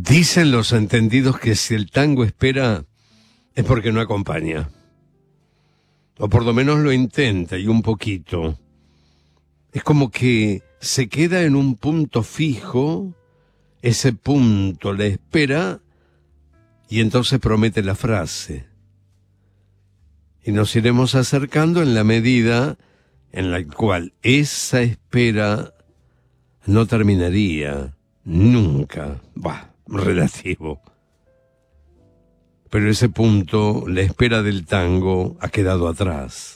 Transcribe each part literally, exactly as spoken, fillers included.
Dicen los entendidos que si el tango espera es porque no acompaña. O por lo menos lo intenta y un poquito. Es como que se queda en un punto fijo, ese punto le espera y entonces promete la frase. Y nos iremos acercando en la medida en la cual esa espera no terminaría nunca. Bah, relativo. Pero ese punto, la espera del tango, ha quedado atrás.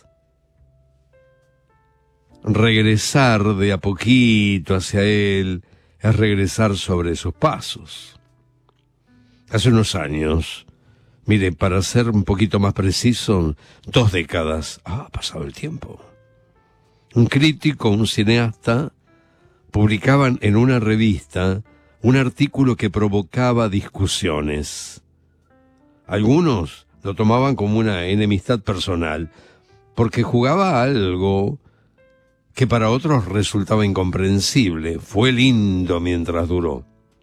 Regresar de a poquito hacia él es regresar sobre sus pasos. Hace unos años, mire, para ser un poquito más preciso, dos décadas, ah, ha pasado el tiempo. Un crítico, un cineasta, publicaban en una revista un artículo que provocaba discusiones. Algunos lo tomaban como una enemistad personal, porque jugaba a algo que para otros resultaba incomprensible. Fue lindo mientras duró.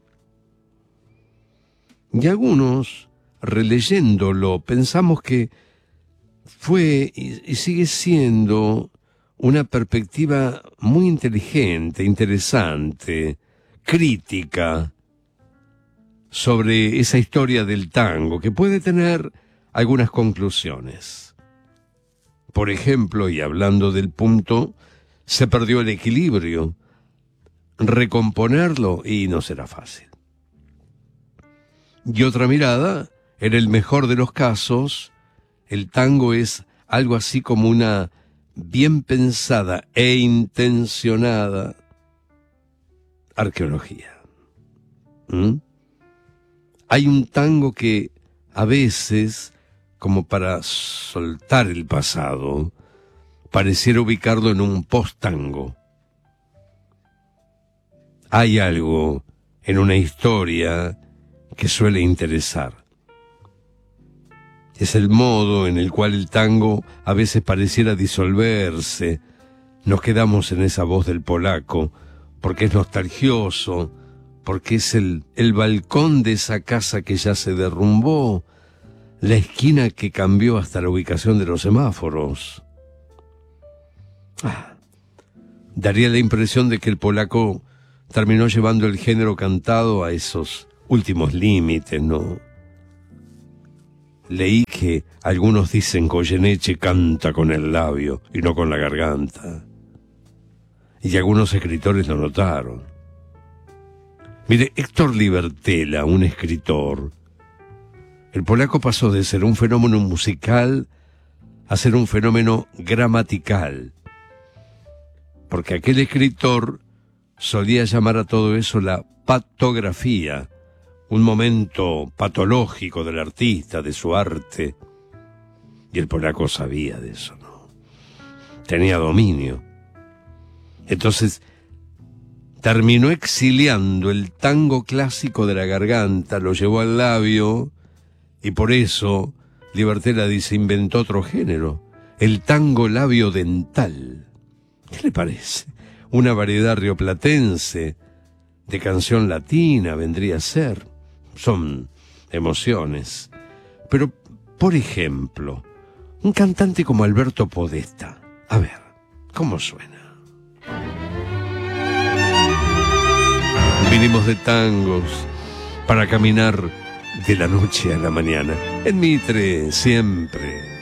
Y algunos, releyéndolo, pensamos que fue y sigue siendo una perspectiva muy inteligente, interesante, crítica, sobre esa historia del tango, que puede tener algunas conclusiones. Por ejemplo, y hablando del punto, se perdió el equilibrio. Recomponerlo, y no será fácil. Y otra mirada, en el mejor de los casos, el tango es algo así como una bien pensada e intencionada arqueología. ¿Mm? Hay un tango que a veces, como para soltar el pasado, pareciera ubicarlo en un post-tango. Hay algo en una historia que suele interesar. Es el modo en el cual el tango a veces pareciera disolverse. Nos quedamos en esa voz del polaco, porque es nostalgioso, porque es el, el balcón de esa casa que ya se derrumbó, la esquina que cambió hasta la ubicación de los semáforos. Ah, daría la impresión de que el polaco terminó llevando el género cantado a esos últimos límites, ¿no? Leí que algunos dicen que Goyeneche canta con el labio y no con la garganta. Y algunos escritores lo notaron. Mire, Héctor Libertela, un escritor, el polaco pasó de ser un fenómeno musical a ser un fenómeno gramatical, porque aquel escritor solía llamar a todo eso la patografía, un momento patológico del artista, de su arte, y el polaco sabía de eso, ¿no? Tenía dominio. Entonces, terminó exiliando el tango clásico de la garganta, lo llevó al labio, y por eso Libertela dice, inventó otro género, el tango labio dental. ¿Qué le parece? Una variedad rioplatense de canción latina vendría a ser. Son emociones. Pero, por ejemplo, un cantante como Alberto Podesta. A ver, ¿cómo suena? Vinimos de tangos para caminar de la noche a la mañana. En Mitre, siempre.